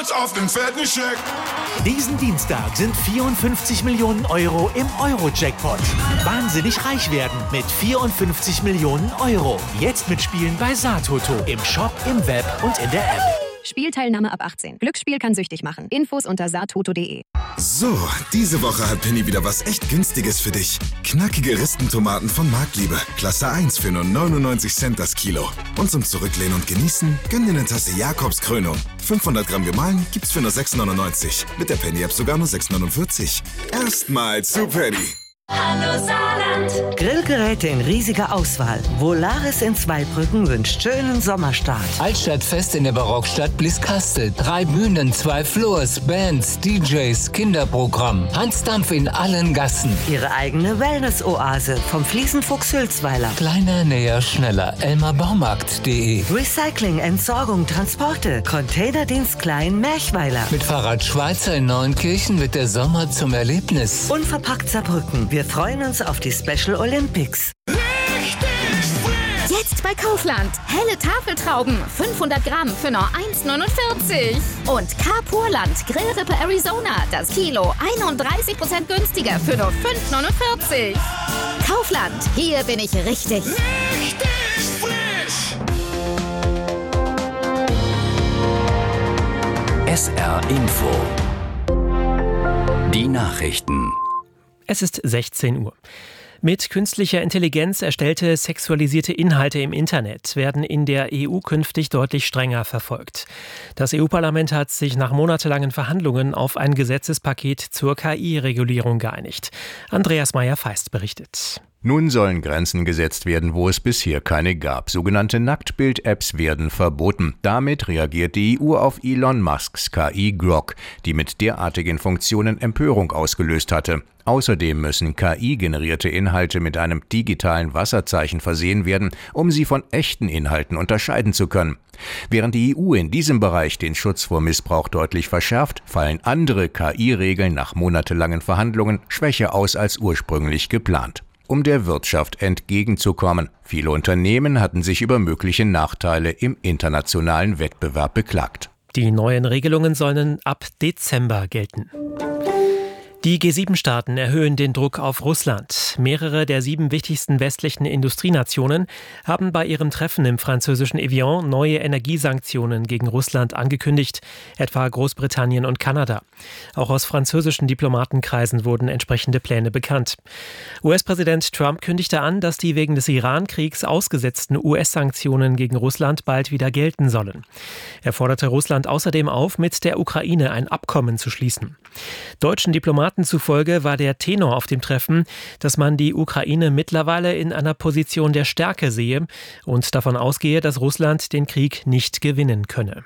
auf den fetten Scheck. Diesen Dienstag sind 54 Millionen Euro im Euro-Jackpot. Wahnsinnig reich werden mit 54 Millionen Euro. Jetzt mitspielen bei Satoto. Im Shop, im Web und in der App. Spielteilnahme ab 18. Glücksspiel kann süchtig machen. Infos unter satoto.de. So, diese Woche hat Penny wieder was echt Günstiges für dich. Knackige Ristentomaten von Marktliebe. Klasse 1 für nur 99 Cent das Kilo. Und zum Zurücklehnen und Genießen, gönn dir eine Tasse Jakobskrönung. 500 Gramm gemahlen gibt's für nur 6,99. Mit der Penny-App sogar nur 6,49. Erstmal zu Penny. Hallo Saarland. Grillgeräte in riesiger Auswahl. Volaris in Zweibrücken wünscht schönen Sommerstart. Altstadtfest in der Barockstadt Blieskastel. 3 Bühnen, 2 Floors, Bands, DJs, Kinderprogramm. Hansdampf in allen Gassen. Ihre eigene Wellness-Oase vom Fliesenfuchs Hülsweiler. Kleiner, näher, schneller. elmarbaumarkt.de. Recycling, Entsorgung, Transporte. Containerdienst Klein Merchweiler. Mit Fahrrad Schweizer in Neunkirchen wird der Sommer zum Erlebnis. Unverpackt Saarbrücken. Wir freuen uns auf die Special Olympics. Jetzt bei Kaufland. Helle Tafeltrauben, 500 Gramm für nur 1,49. Und Carpurland Grillrippe Arizona, das Kilo 31% günstiger für nur 5,49. Kaufland, hier bin ich richtig. Richtig frisch. SR Info. Die Nachrichten. Es ist 16 Uhr. Mit künstlicher Intelligenz erstellte sexualisierte Inhalte im Internet werden in der EU künftig deutlich strenger verfolgt. Das EU-Parlament hat sich nach monatelangen Verhandlungen auf ein Gesetzespaket zur KI-Regulierung geeinigt. Andreas Meyer-Feist berichtet. Nun sollen Grenzen gesetzt werden, wo es bisher keine gab. Sogenannte Nacktbild-Apps werden verboten. Damit reagiert die EU auf Elon Musks KI Grok, die mit derartigen Funktionen Empörung ausgelöst hatte. Außerdem müssen KI-generierte Inhalte mit einem digitalen Wasserzeichen versehen werden, um sie von echten Inhalten unterscheiden zu können. Während die EU in diesem Bereich den Schutz vor Missbrauch deutlich verschärft, fallen andere KI-Regeln nach monatelangen Verhandlungen schwächer aus als ursprünglich geplant. Um der Wirtschaft entgegenzukommen. Viele Unternehmen hatten sich über mögliche Nachteile im internationalen Wettbewerb beklagt. Die neuen Regelungen sollen ab Dezember gelten. Die G7-Staaten erhöhen den Druck auf Russland. Mehrere der 7 wichtigsten westlichen Industrienationen haben bei ihrem Treffen im französischen Evian neue Energiesanktionen gegen Russland angekündigt, etwa Großbritannien und Kanada. Auch aus französischen Diplomatenkreisen wurden entsprechende Pläne bekannt. US-Präsident Trump kündigte an, dass die wegen des Iran-Kriegs ausgesetzten US-Sanktionen gegen Russland bald wieder gelten sollen. Er forderte Russland außerdem auf, mit der Ukraine ein Abkommen zu schließen. Deutschen Diplomaten zufolge war der Tenor auf dem Treffen, dass man die Ukraine mittlerweile in einer Position der Stärke sehe und davon ausgehe, dass Russland den Krieg nicht gewinnen könne.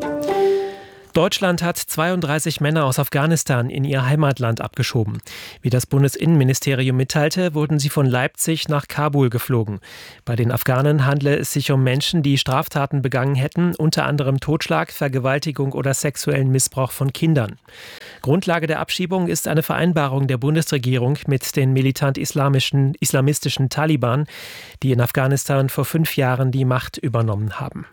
Deutschland hat 32 Männer aus Afghanistan in ihr Heimatland abgeschoben. Wie das Bundesinnenministerium mitteilte, wurden sie von Leipzig nach Kabul geflogen. Bei den Afghanen handle es sich um Menschen, die Straftaten begangen hätten, unter anderem Totschlag, Vergewaltigung oder sexuellen Missbrauch von Kindern. Grundlage der Abschiebung ist eine Vereinbarung der Bundesregierung mit den militant-islamistischen Taliban, die in Afghanistan vor 5 Jahren die Macht übernommen haben.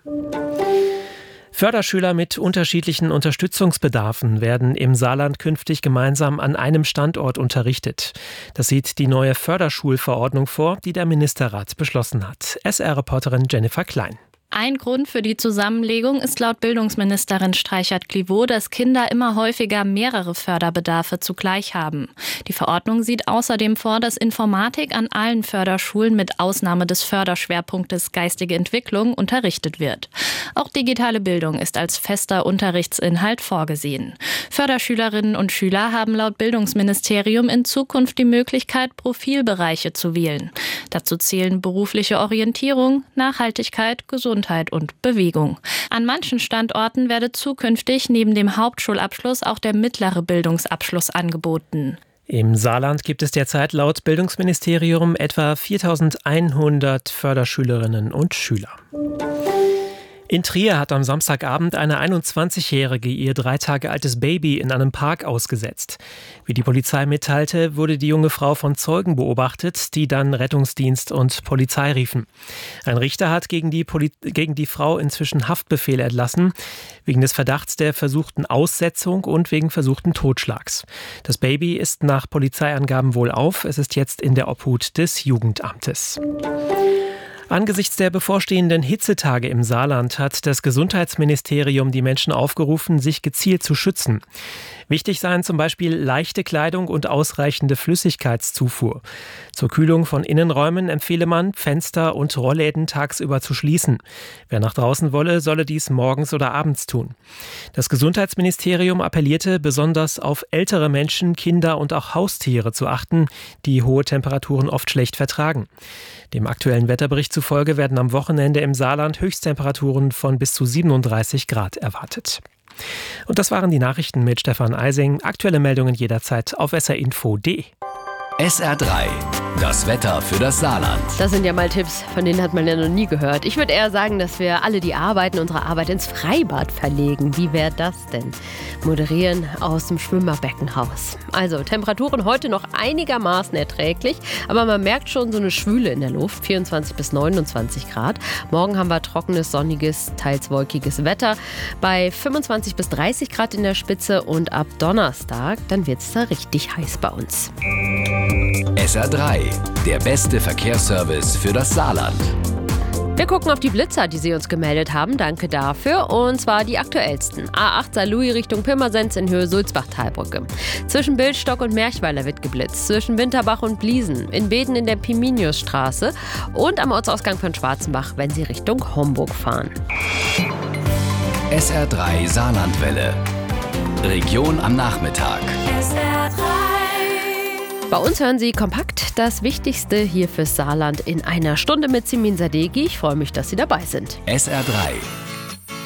Förderschüler mit unterschiedlichen Unterstützungsbedarfen werden im Saarland künftig gemeinsam an einem Standort unterrichtet. Das sieht die neue Förderschulverordnung vor, die der Ministerrat beschlossen hat. SR-Reporterin Jennifer Klein. Ein Grund für die Zusammenlegung ist laut Bildungsministerin Streichert-Clivaux, dass Kinder immer häufiger mehrere Förderbedarfe zugleich haben. Die Verordnung sieht außerdem vor, dass Informatik an allen Förderschulen mit Ausnahme des Förderschwerpunktes geistige Entwicklung unterrichtet wird. Auch digitale Bildung ist als fester Unterrichtsinhalt vorgesehen. Förderschülerinnen und Schüler haben laut Bildungsministerium in Zukunft die Möglichkeit, Profilbereiche zu wählen. Dazu zählen berufliche Orientierung, Nachhaltigkeit, Gesundheit und Bewegung. An manchen Standorten werde zukünftig neben dem Hauptschulabschluss auch der mittlere Bildungsabschluss angeboten. Im Saarland gibt es derzeit laut Bildungsministerium etwa 4.100 Förderschülerinnen und Schüler. In Trier hat am Samstagabend eine 21-Jährige ihr 3 Tage altes Baby in einem Park ausgesetzt. Wie die Polizei mitteilte, wurde die junge Frau von Zeugen beobachtet, die dann Rettungsdienst und Polizei riefen. Ein Richter hat gegen die Frau inzwischen Haftbefehl erlassen, wegen des Verdachts der versuchten Aussetzung und wegen versuchten Totschlags. Das Baby ist nach Polizeiangaben wohlauf. Es ist jetzt in der Obhut des Jugendamtes. Angesichts der bevorstehenden Hitzetage im Saarland hat das Gesundheitsministerium die Menschen aufgerufen, sich gezielt zu schützen. Wichtig seien zum Beispiel leichte Kleidung und ausreichende Flüssigkeitszufuhr. Zur Kühlung von Innenräumen empfehle man, Fenster und Rollläden tagsüber zu schließen. Wer nach draußen wolle, solle dies morgens oder abends tun. Das Gesundheitsministerium appellierte, besonders auf ältere Menschen, Kinder und auch Haustiere zu achten, die hohe Temperaturen oft schlecht vertragen. Dem aktuellen Wetterbericht zufolge werden am Wochenende im Saarland Höchsttemperaturen von bis zu 37 Grad erwartet. Und das waren die Nachrichten mit Stefan Eising. Aktuelle Meldungen jederzeit auf srinfo.de. SR3, das Wetter für das Saarland. Das sind ja mal Tipps, von denen hat man ja noch nie gehört. Ich würde eher sagen, dass wir alle die Arbeiten unserer Arbeit ins Freibad verlegen. Wie wäre das denn? Moderieren aus dem Schwimmerbeckenhaus. Also Temperaturen heute noch einigermaßen erträglich, aber man merkt schon so eine Schwüle in der Luft, 24 bis 29 Grad. Morgen haben wir trockenes, sonniges, teils wolkiges Wetter bei 25 bis 30 Grad in der Spitze und ab Donnerstag, dann wird es da richtig heiß bei uns. SR3, der beste Verkehrsservice für das Saarland. Wir gucken auf die Blitzer, die Sie uns gemeldet haben. Danke dafür. Und zwar die aktuellsten. A8 Saarlouis Richtung Pirmasens in Höhe Sulzbach-Talbrücke. Zwischen Bildstock und Merchweiler wird geblitzt. Zwischen Winterbach und Bliesen. In Beden in der Piminiusstraße. Und am Ortsausgang von Schwarzenbach, wenn Sie Richtung Homburg fahren. SR3 Saarlandwelle. Region am Nachmittag. SR3. Bei uns hören Sie kompakt das Wichtigste hier fürs Saarland in einer Stunde mit Simin Sadeghi. Ich freue mich, dass Sie dabei sind. SR3